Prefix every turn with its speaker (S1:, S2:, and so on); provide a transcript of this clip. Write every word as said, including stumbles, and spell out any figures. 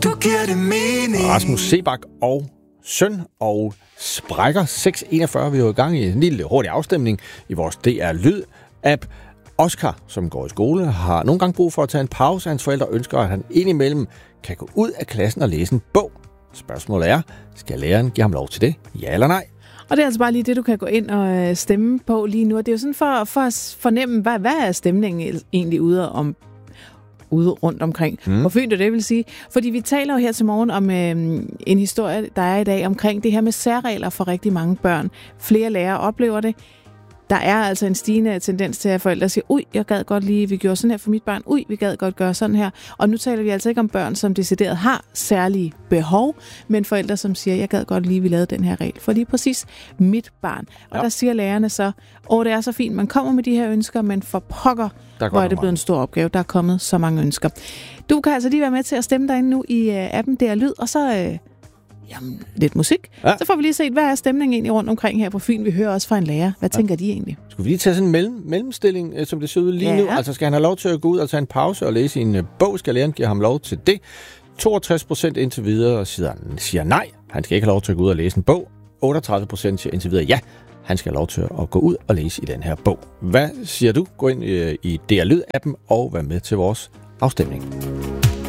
S1: Du giver det mening.
S2: Rasmus Seebach og søn og sprækker seks enogfyrre. Vi er jo i gang i en lille hurtig afstemning i vores D R Lyd-app. Oscar, som går i skole, har nogle gange brug for at tage en pause. Hans forældre ønsker, at han indimellem kan gå ud af klassen og læse en bog. Spørgsmålet er, skal læreren give ham lov til det? Ja eller nej?
S3: Og det er altså bare lige det, du kan gå ind og stemme på lige nu. Og det er jo sådan for, for at fornemme, hvad, hvad er stemningen egentlig ude om ude rundt omkring. Mm. Hvor fint det vil sige. Fordi vi taler jo her til morgen om øh, en historie, der er i dag omkring det her med særregler for rigtig mange børn. Flere lærere oplever det. Der er altså en stigende tendens til, at forældre siger, ui, jeg gad godt lige, vi gjorde sådan her for mit barn, ui, vi gad godt gøre sådan her. Og nu taler vi altså ikke om børn, som decideret har særlige behov, men forældre, som siger, jeg gad godt lige, vi lavede den her regel for lige præcis mit barn. Og ja. Der siger lærerne så, åh, det er så fint, man kommer med de her ønsker, men for pokker, hvor er det blevet en stor opgave, der er kommet så mange ønsker. Du kan altså lige være med til at stemme derinde nu i uh, appen D R Lyd, og så... Uh, Jamen, lidt musik. Ja. Så får vi lige set, hvad er stemningen egentlig rundt omkring her på Fyn. Vi hører også fra en lærer. Hvad ja. tænker de egentlig?
S2: Skulle vi lige tage sådan en mellem, mellemstilling, som det ser ud lige ja. nu? Altså, skal han have lov til at gå ud og tage en pause og læse en bog? Skal læreren give ham lov til det? toogtres procent indtil videre siger, siger nej. Han skal ikke have lov til at gå ud og læse en bog. otteogtredive procent siger indtil videre ja. Han skal have lov til at gå ud og læse i den her bog. Hvad siger du? Gå ind i, i D R Lyd-appen og vær med til vores afstemning.